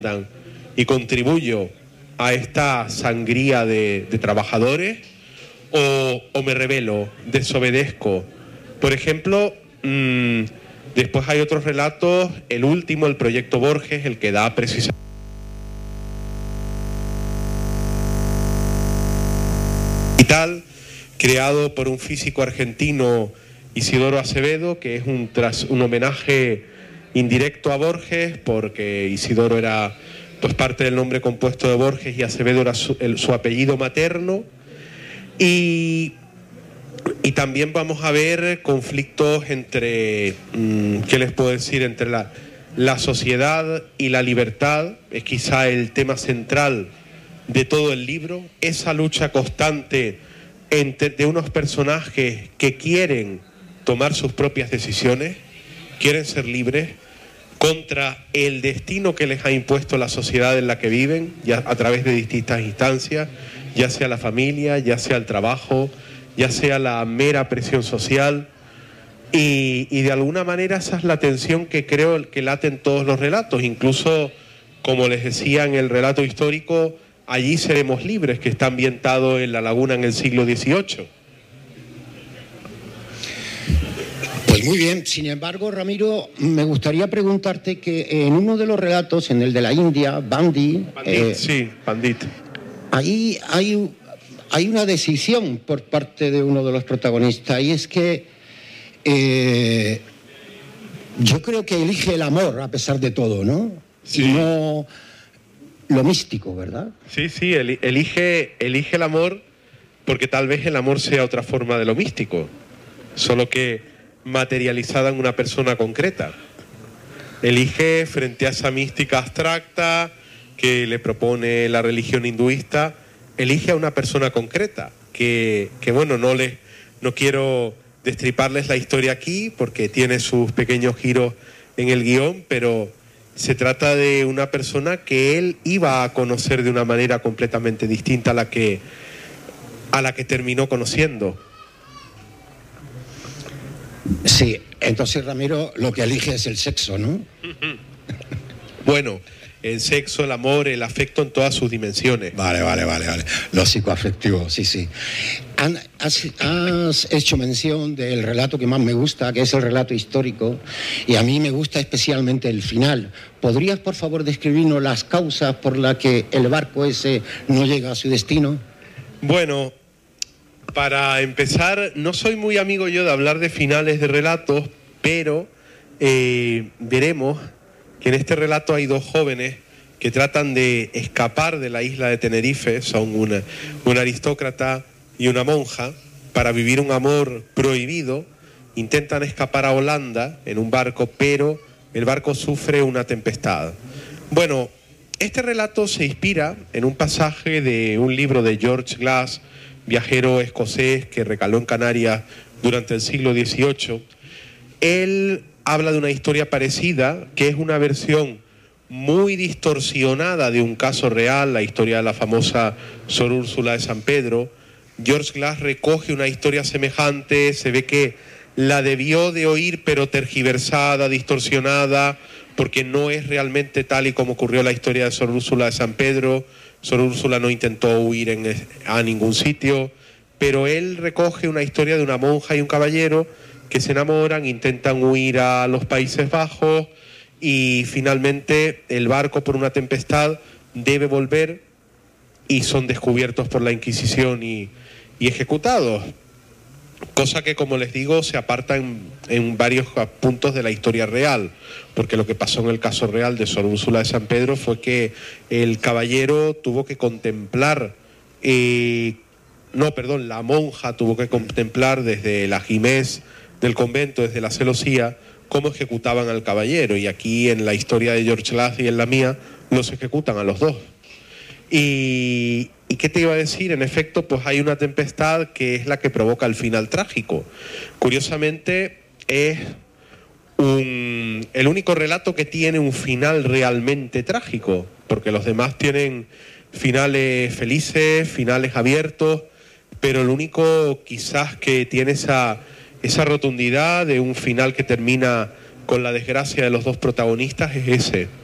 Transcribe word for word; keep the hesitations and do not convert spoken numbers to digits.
y contribuyo a esta sangría de, de trabajadores o, o me rebelo, desobedezco. Por ejemplo, mmm, después hay otros relatos, el último, el proyecto Borges, el que da precisamente y tal, creado por un físico argentino, Isidoro Acevedo, que es un, tras, un homenaje indirecto a Borges, porque Isidoro era pues parte del nombre compuesto de Borges y Acevedo era su, el, su apellido materno. Y, y también vamos a ver conflictos entre, ¿qué les puedo decir?, entre la, la sociedad y la libertad. Es quizá el tema central de todo el libro, esa lucha constante entre, de unos personajes que quieren tomar sus propias decisiones, quieren ser libres, contra el destino que les ha impuesto la sociedad en la que viven, ya a través de distintas instancias, ya sea la familia, ya sea el trabajo, ya sea la mera presión social, y, y de alguna manera esa es la tensión que creo que late en todos los relatos, incluso, como les decía en el relato histórico, Allí seremos libres, que está ambientado en La Laguna en el siglo dieciocho. Pues muy bien. Sin embargo, Ramiro, me gustaría preguntarte que en uno de los relatos, en el de la India, Bandi... Pandit, eh, sí, Pandit. Ahí hay, hay una decisión por parte de uno de los protagonistas, y es que eh, yo creo que elige el amor a pesar de todo, ¿no? Sí. Y no lo místico, ¿verdad? Sí, sí, elige, elige el amor porque tal vez el amor sea otra forma de lo místico, solo que materializada en una persona concreta. Elige frente a esa mística abstracta que le propone la religión hinduista, elige a una persona concreta, que, que bueno, no, les, no quiero destriparles la historia aquí porque tiene sus pequeños giros en el guión, pero se trata de una persona que él iba a conocer de una manera completamente distinta a la que, a la que terminó conociendo. Sí, entonces, Ramiro, lo que elige es el sexo, ¿no? Bueno, el sexo, el amor, el afecto en todas sus dimensiones. Vale, vale, vale, vale. Lo psicoafectivo, sí, sí. Has, has hecho mención del relato que más me gusta, que es el relato histórico, y a mí me gusta especialmente el final. ¿Podrías, por favor, describirnos las causas por las que el barco ese no llega a su destino? Bueno, para empezar, no soy muy amigo yo de hablar de finales de relatos, pero eh, veremos que en este relato hay dos jóvenes que tratan de escapar de la isla de Tenerife, son una, un aristócrata y una monja, para vivir un amor prohibido. Intentan escapar a Holanda en un barco, pero el barco sufre una tempestad. Bueno, este relato se inspira en un pasaje de un libro de George Glass, viajero escocés que recaló en Canarias durante el siglo dieciocho. Él habla de una historia parecida, que es una versión muy distorsionada de un caso real, la historia de la famosa Sor Úrsula de San Pedro. George Glass recoge una historia semejante, se ve que la debió de oír, pero tergiversada, distorsionada, porque no es realmente tal y como ocurrió la historia de Sor Úrsula de San Pedro. Sor Úrsula no intentó huir en, a ningún sitio, pero él recoge una historia de una monja y un caballero que se enamoran, intentan huir a los Países Bajos y finalmente el barco, por una tempestad, debe volver y son descubiertos por la Inquisición y, y ejecutados. Cosa que, como les digo, se aparta en, en varios puntos de la historia real, porque lo que pasó en el caso real de Sor Úrsula de San Pedro fue que el caballero tuvo que contemplar, eh, no, perdón, la monja tuvo que contemplar desde la Jimés del convento, desde la celosía, cómo ejecutaban al caballero, y aquí en la historia de George Glass y en la mía los ejecutan a los dos. Y, ¿y qué te iba a decir? En efecto, pues hay una tempestad que es la que provoca el final trágico. Curiosamente, es un, el único relato que tiene un final realmente trágico, porque los demás tienen finales felices, finales abiertos, pero el único quizás que tiene esa, esa rotundidad de un final que termina con la desgracia de los dos protagonistas es ese.